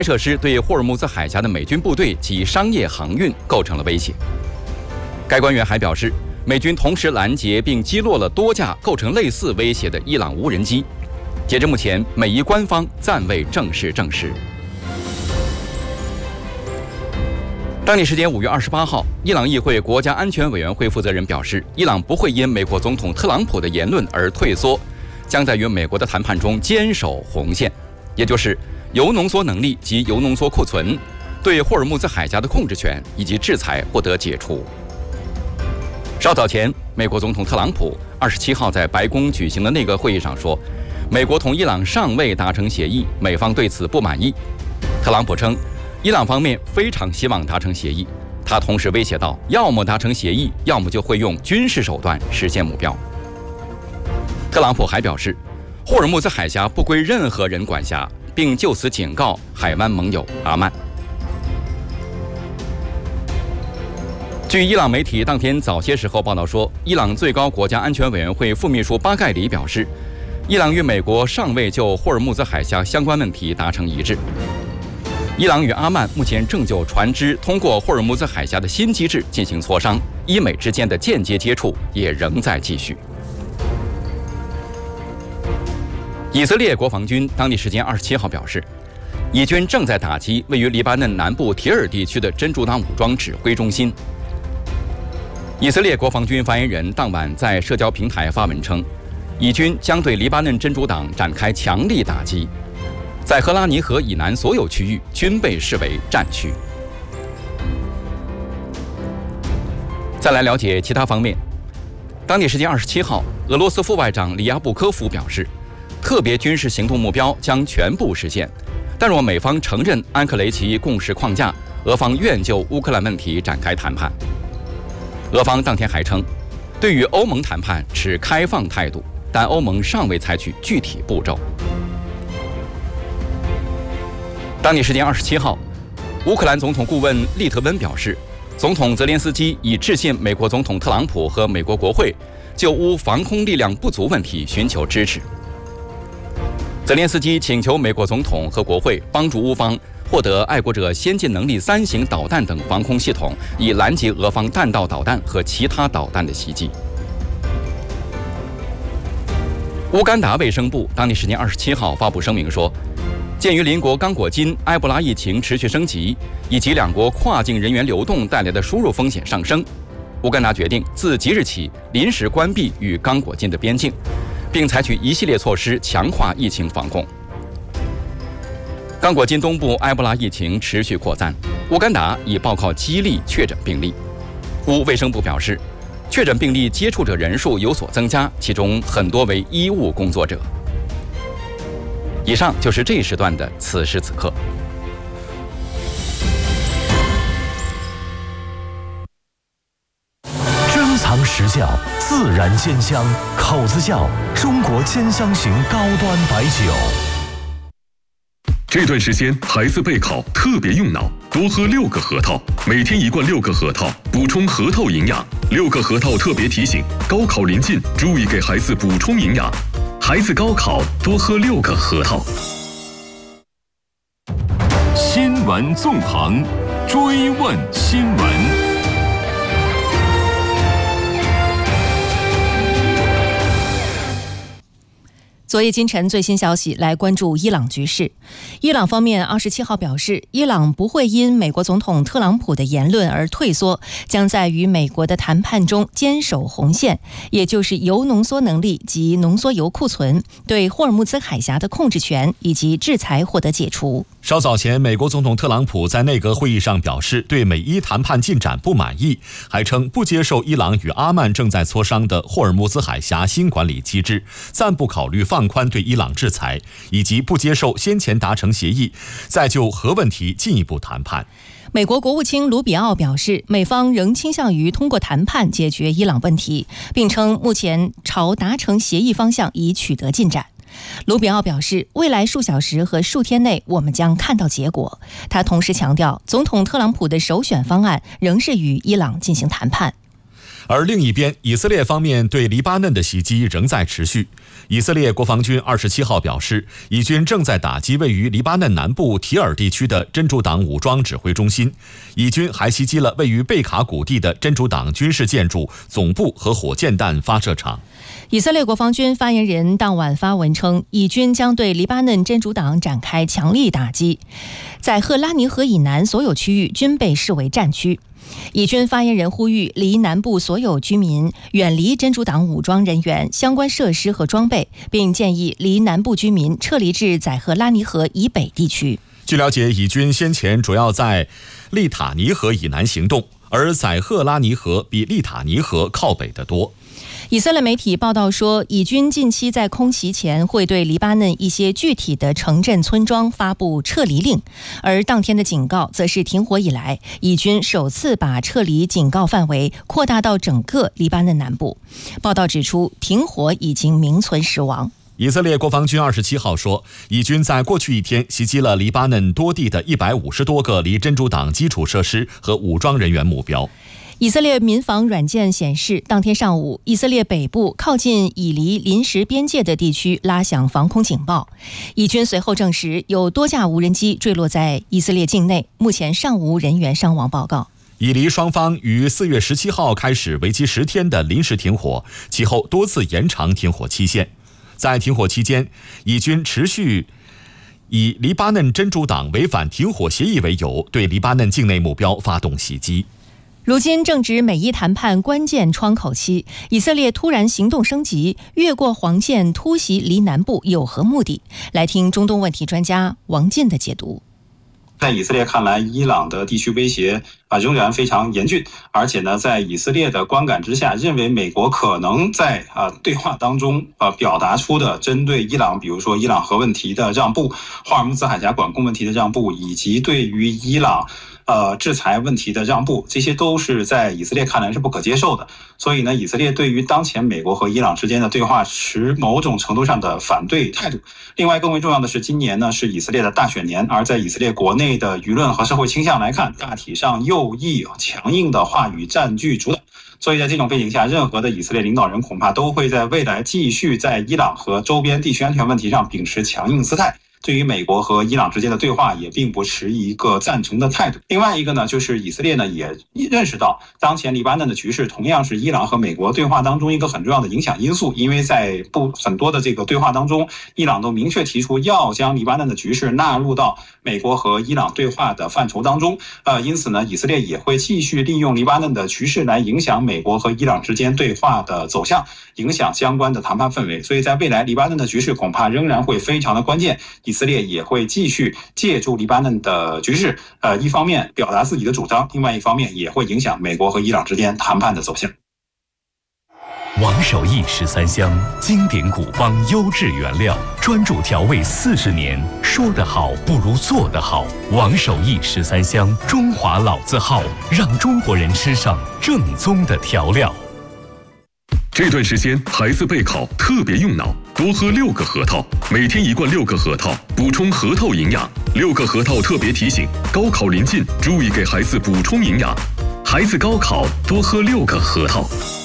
设施对霍尔木兹海峡的美军部队及商业航运构成了威胁。该官员还表示，美军同时拦截并击落了多架构成类似威胁的伊朗无人机。截至目前，美伊官方暂未正式证实。当地时间5月28号，伊朗议会国家安全委员会负责人表示，伊朗不会因美国总统特朗普的言论而退缩，将在与美国的谈判中坚守红线，也就是铀浓缩能力及铀浓缩库存、对霍尔木兹海峡的控制权以及制裁获得解除。稍早前，美国总统特朗普27号在白宫举行的内阁会议上说，美国同伊朗尚未达成协议，美方对此不满意。特朗普称，伊朗方面非常希望达成协议，他同时威胁到，要么达成协议，要么就会用军事手段实现目标。特朗普还表示，霍尔木兹海峡不归任何人管辖，并就此警告海湾盟友阿曼。据伊朗媒体当天早些时候报道说，伊朗最高国家安全委员会副秘书巴盖里表示，伊朗与美国尚未就霍尔木兹海峡相关问题达成一致。伊朗与阿曼目前正就船只通过霍尔木兹海峡的新机制进行磋商，伊美之间的间接接触也仍在继续。以色列国防军当地时间27号表示，以军正在打击位于黎巴嫩南部铁尔地区的真主党武装指挥中心。以色列国防军发言人当晚在社交平台发文称，以军将对黎巴嫩真主党展开强力打击，在赫拉尼河以南所有区域均被视为战区。再来了解其他方面，当地时间27号，俄罗斯副外长里亚布科夫表示，特别军事行动目标将全部实现，但若美方承认安克雷奇共识框架，俄方愿就乌克兰问题展开谈判。俄方当天还称，对与欧盟谈判持开放态度，但欧盟尚未采取具体步骤。当地时间27号，乌克兰总统顾问利特温表示，总统泽连斯基已致信美国总统特朗普和美国国会，就乌防空力量不足问题寻求支持。泽连斯基请求美国总统和国会帮助乌方获得爱国者先进能力3型导弹等防空系统，以拦截俄方弹道导弹和其他导弹的袭击。乌干达卫生部当地时间27号发布声明说，鉴于邻国刚果金埃博拉疫情持续升级，以及两国跨境人员流动带来的输入风险上升，乌干达决定自即日起临时关闭与刚果金的边境，并采取一系列措施强化疫情防控。刚果金东部埃博拉疫情持续扩散，乌干达已报告7例确诊病例。乌卫生部表示，确诊病例接触者人数有所增加，其中很多为医务工作者。以上就是这一时段的此时此刻。 珍藏实窖，自然煎香，口子窖，中国煎香型高端白酒。 这段时间孩子备考特别用脑，多喝6个核桃，每天1罐6个核桃，补充核桃营养。6个核桃特别提醒：高考临近，注意给孩子补充营养。孩子高考多喝6个核桃。 新闻纵横，追问新闻。 昨夜今晨最新消息，来关注伊朗局势。伊朗方面27号表示，伊朗不会因美国总统特朗普的言论而退缩，将在与美国的谈判中坚守红线，也就是铀浓缩能力及浓缩铀库存、对霍尔木兹海峡的控制权以及制裁获得解除。 稍早前，美国总统特朗普在内阁会议上表示对美伊谈判进展不满意，还称不接受伊朗与阿曼正在磋商的霍尔木兹海峡新管理机制，暂不考虑放宽对伊朗制裁，以及不接受先前达成协议，再就核问题进一步谈判。 美国国务卿卢比奥表示，美方仍倾向于通过谈判解决伊朗问题，并称目前朝达成协议方向已取得进展。卢比奥表示，未来数小时和数天内我们将看到结果。他同时强调，总统特朗普的首选方案仍是与伊朗进行谈判。 而另一边，以色列方面对黎巴嫩的袭击仍在持续。以色列国防军27号表示，以军正在打击位于黎巴嫩南部提尔地区的真主党武装指挥中心。以军还袭击了位于贝卡谷地的真主党军事建筑总部和火箭弹发射场。 以色列国防军发言人当晚发文称，以军将对黎巴嫩真主党展开强力打击，在赫拉尼河以南所有区域均被视为战区。以军发言人呼吁离南部所有居民远离真主党武装人员、相关设施和装备，并建议离南部居民撤离至载赫拉尼河以北地区。 据了解，以军先前主要在利塔尼河以南行动，而载赫拉尼河比利塔尼河靠北得多。 以色列媒体报道说，以军近期在空袭前会对黎巴嫩一些具体的城镇村庄发布撤离令，而当天的警告则是停火以来以军首次把撤离警告范围扩大到整个黎巴嫩南部。报道指出，停火已经名存实亡。 以色列国防军27号说，以军在过去一天袭击了黎巴嫩多地的150多个离真主党基础设施和武装人员目标。 以色列民防软件显示，当天上午，以色列北部靠近以黎临时边界的地区拉响防空警报。以军随后证实，有多架无人机坠落在以色列境内，目前尚无人员伤亡报告。 以黎双方于4月17号开始为期10天的临时停火，其后多次延长停火期限。在停火期间，以军持续以黎巴嫩真主党违反停火协议为由，对黎巴嫩境内目标发动袭击。 如今正值美伊谈判关键窗口期，以色列突然行动升级，越过黄线突袭黎南部有何目的？来听中东问题专家王进的解读。 在以色列看来，伊朗的地区威胁仍然非常严峻，而且呢，在以色列的观感之下，认为美国可能在对话当中表达出的针对伊朗，比如说伊朗核问题的让步、霍尔木兹海峡管控问题的让步，以及对于伊朗制裁问题的让步，这些都是在以色列看来是不可接受的。所以呢，以色列对于当前美国和伊朗之间的对话持某种程度上的反对态度。另外，更为重要的是，今年呢是以色列的大选年，而在以色列国内的舆论和社会倾向来看，大体上右翼强硬的话语占据主导。所以在这种背景下，任何的以色列领导人恐怕都会在未来继续在伊朗和周边地区安全问题上秉持强硬姿态。对于美国和伊朗之间的对话也并不持一个赞成的态度。另外一个呢，就是以色列呢也认识到，当前黎巴嫩的局势同样是伊朗和美国对话当中一个很重要的影响因素，因为在很多的这个对话当中，伊朗都明确提出要将黎巴嫩的局势纳入到美国和伊朗对话的范畴当中。因此呢，以色列也会继续利用黎巴嫩的局势来影响美国和伊朗之间对话的走向，影响相关的谈判氛围。所以在未来，黎巴嫩的局势恐怕仍然会非常的关键。以色列也会继续借助黎巴嫩的局势，一方面表达自己的主张，另外一方面也会影响美国和伊朗之间谈判的走向。 王守义13香，经典古方，优质原料，专注调味40年，说得好不如做得好。王守义13香，中华老字号，让中国人吃上正宗的调料。 这段时间孩子备考特别用脑，多喝6个核桃，每天1罐6个核桃，补充核桃营养。6个核桃特别提醒：高考临近，注意给孩子补充营养。孩子高考多喝6个核桃。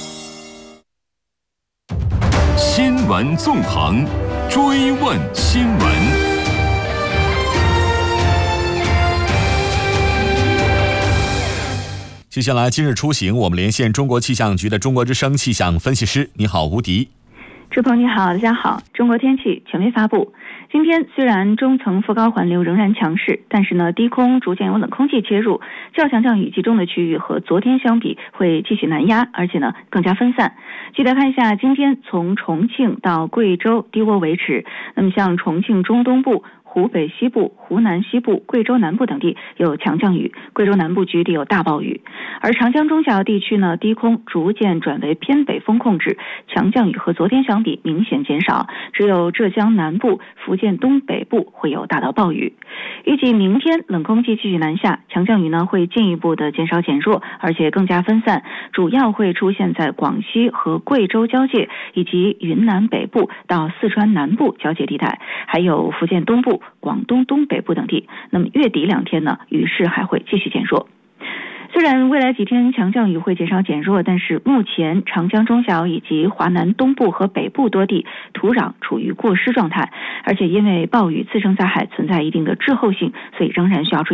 新闻纵横，追问新闻。 接下来，今日出行，我们连线中国气象局的中国之声气象分析师。你好，吴迪。 志鹏你好，大家好。中国天气权威发布。今天虽然中层副高环流仍然强势，但是呢，低空逐渐有冷空气切入，较强降雨集中的区域和昨天相比会继续南压，而且呢更加分散。记得看一下，今天从重庆到贵州低涡维持，那么像重庆中东部、湖北西部、湖南西部、贵州南部等地有强降雨，贵州南部局地有大暴雨。而长江中下游地区呢，低空逐渐转为偏北风控制，强降雨和昨天相比明显减少，只有浙江南部、福建东北部会有大到暴雨。预计明天冷空气继续南下，强降雨呢会进一步的减少减弱，而且更加分散，主要会出现在广西和贵州交界，以及云南北部到四川南部交界地带，还有福建东部、广东东北部等地。那么月底2天呢，雨势还会继续减弱。 虽然未来几天强降雨会减少减弱，但是目前长江中小以及华南东部和北部多地土壤处于过湿状态，而且因为暴雨滋生灾害存在一定的滞后性，所以仍然需要注意